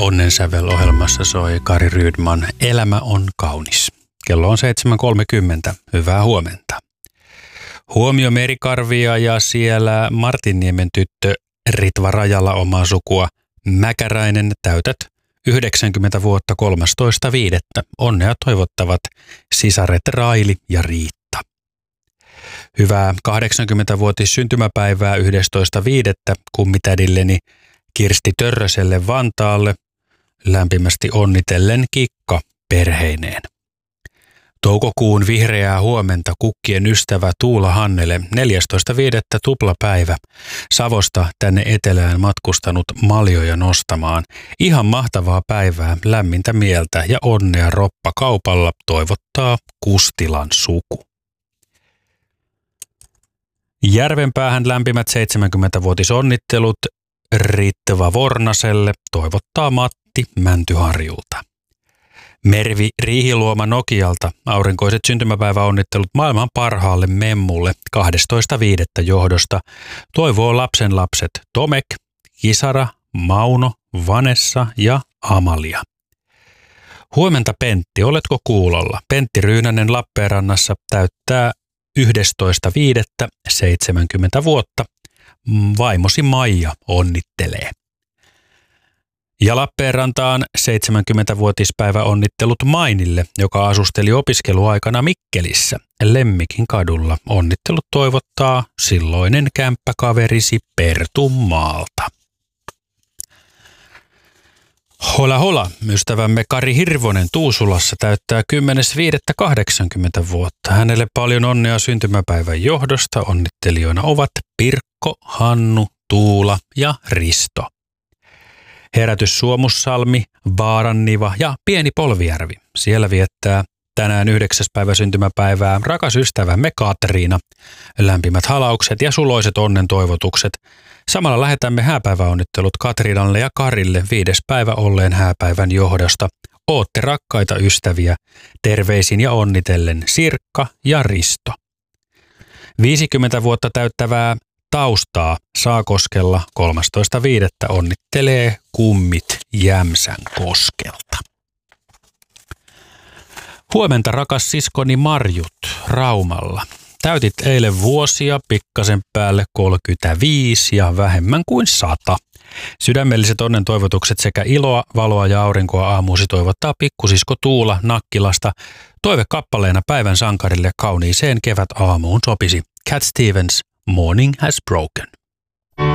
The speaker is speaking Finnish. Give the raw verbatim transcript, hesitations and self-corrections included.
Onnensävel-ohjelmassa soi Kari Rydman Elämä on kaunis. Kello on seitsemän kolmekymmentä. Hyvää huomenta. Huomio Merikarvia ja siellä Martinniemen tyttö Ritva Rajala omaa sukua. Mäkäräinen, täytät yhdeksänkymmentä vuotta kolmastoista viidettä. Onnea toivottavat sisaret Raili ja Riitta. Hyvää kahdeksankymmentävuotis syntymäpäivää yhdestoista viidettä kummitädilleni Kirsti Törröselle Vantaalle. Lämpimästi onnitellen Kikka perheineen. Toukokuun vihreää huomenta kukkien ystävä Tuula Hannele neljästoista viidettä tuplapäivä. Savosta tänne etelään matkustanut maljoja nostamaan. Ihan mahtavaa päivää, lämmintä mieltä ja onnea roppakaupalla toivottaa Kustilan suku. Järvenpäähän lämpimät seitsemänkymmentävuotisonnittelut Ritva Vornaselle toivottaa Matti Mäntyharjulta. Mervi Riihiluoma Nokialta aurinkoiset syntymäpäiväonnittelut maailman parhaalle memmulle kahdestoista viidettä johdosta. Toivoo lapsenlapset Tomek, Kisara, Mauno, Vanessa ja Amalia. Huomenta Pentti, oletko kuulolla? Pentti Ryynänen Lappeenrannassa täyttää yhdestoista viidettä seitsemänkymmentä vuotta. Vaimosi Maija onnittelee. Ja Lappeenrantaan seitsemänkymmentävuotispäivä onnittelut Mainille, joka asusteli opiskeluaikana Mikkelissä Lemmikin kadulla. Onnittelut toivottaa silloinen kämppäkaverisi Pertu Maalta. Hola hola, ystävämme Kari Hirvonen Tuusulassa täyttää kymmenes viidettä kahdeksankymmentä vuotta. Hänelle paljon onnea syntymäpäivän johdosta. Onnittelijoina ovat Pirkko, Hannu, Tuula ja Risto. Herätys Suomussalmi, Vaaranniva ja Pieni Polvijärvi. Siellä viettää tänään yhdeksäs päivä syntymäpäivää rakas ystävämme Katriina. Lämpimät halaukset ja suloiset onnen toivotukset. Samalla lähetämme hääpäiväonnittelut Katriinalle ja Karille viides päivä olleen hääpäivän johdosta. Ootte rakkaita ystäviä. Terveisin ja onnitellen Sirkka ja Risto. viisikymmentä vuotta täyttävää taustaa Saakoskella kolmastoista viidettä onnittelee kummit Jämsän koskelta. Huomenta rakas siskoni Marjut Raumalla. Täytit eilen vuosia, pikkasen päälle kolmekymmentäviisi ja vähemmän kuin sata. Sydämelliset onnen toivotukset sekä iloa, valoa ja aurinkoa aamuusi toivottaa pikkusisko Tuula Nakkilasta. Toive kappaleena päivän sankarille kauniiseen kevät aamuun sopisi Cat Stevens, Morning Has Broken.